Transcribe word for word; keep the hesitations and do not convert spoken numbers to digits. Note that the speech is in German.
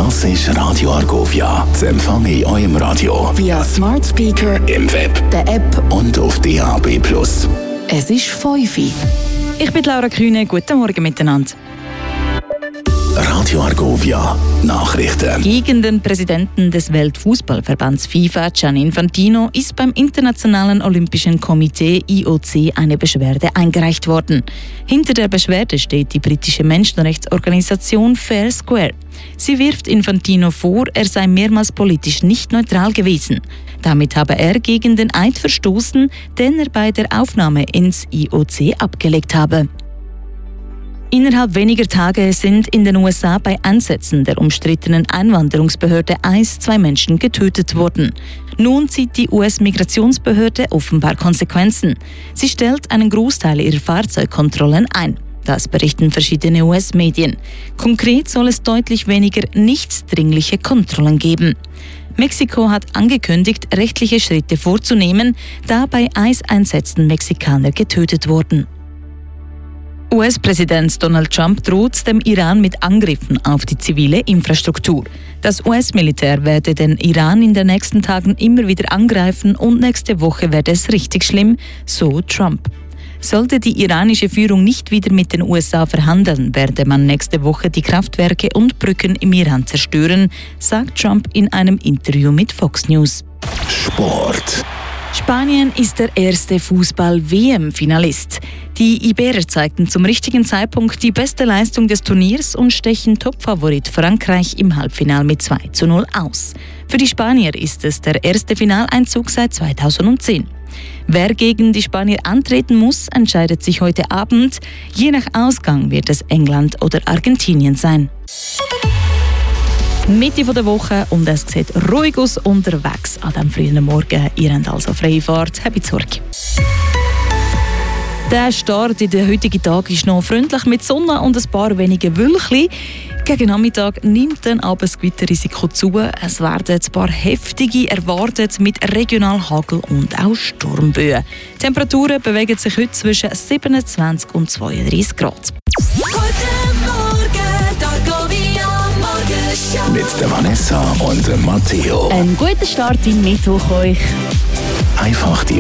Das ist Radio Argovia. Zu empfangen in eurem Radio. Via Smart Speaker, im Web, der App und auf D A B plus. Es ist fünf Uhr. Ich bin Laura Kühne. Guten Morgen miteinander. Radio Argovia. Nachrichten. Gegen den Präsidenten des Weltfußballverbands FIFA, Gianni Infantino, ist beim Internationalen Olympischen Komitee I O C eine Beschwerde eingereicht worden. Hinter der Beschwerde steht die britische Menschenrechtsorganisation Fair Square. Sie wirft Infantino vor, er sei mehrmals politisch nicht neutral gewesen. Damit habe er gegen den Eid verstoßen, den er bei der Aufnahme ins I O C abgelegt habe. Innerhalb weniger Tage sind in den U S A bei Einsätzen der umstrittenen Einwanderungsbehörde ICE zwei Menschen getötet worden. Nun zieht die U S-Migrationsbehörde offenbar Konsequenzen. Sie stellt einen Großteil ihrer Fahrzeugkontrollen ein. Das berichten verschiedene U S-Medien. Konkret soll es deutlich weniger nicht dringliche Kontrollen geben. Mexiko hat angekündigt, rechtliche Schritte vorzunehmen, da bei ICE-Einsätzen Mexikaner getötet wurden. U S-Präsident Donald Trump droht dem Iran mit Angriffen auf die zivile Infrastruktur. Das U S-Militär werde den Iran in den nächsten Tagen immer wieder angreifen und nächste Woche werde es richtig schlimm, so Trump. Sollte die iranische Führung nicht wieder mit den U S A verhandeln, werde man nächste Woche die Kraftwerke und Brücken im Iran zerstören, sagt Trump in einem Interview mit Fox News. Sport. Spanien ist der erste Fußball-W M-Finalist. Die Iberer zeigten zum richtigen Zeitpunkt die beste Leistung des Turniers und stechen Topfavorit Frankreich im Halbfinale mit zwei zu null aus. Für die Spanier ist es der erste Finaleinzug seit zweitausendzehn. Wer gegen die Spanier antreten muss, entscheidet sich heute Abend. Je nach Ausgang wird es England oder Argentinien sein. Mitte der Woche und es sieht ruhig aus unterwegs an diesem frühen Morgen. Ihr habt also freie Fahrt. Habt Sorge. Der Start in den heutigen Tag ist noch freundlich mit Sonne und ein paar wenige Wölkchen. Gegen Nachmittag nimmt dann aber das Gewitterrisiko zu. Es werden ein paar heftige erwartet mit regional Hagel und auch Sturmböen. Die Temperaturen bewegen sich heute zwischen siebenundzwanzig und zweiunddreißig Grad. Mit der Vanessa und dem Matteo. Einen guten Start in Mittwoch euch. Einfach die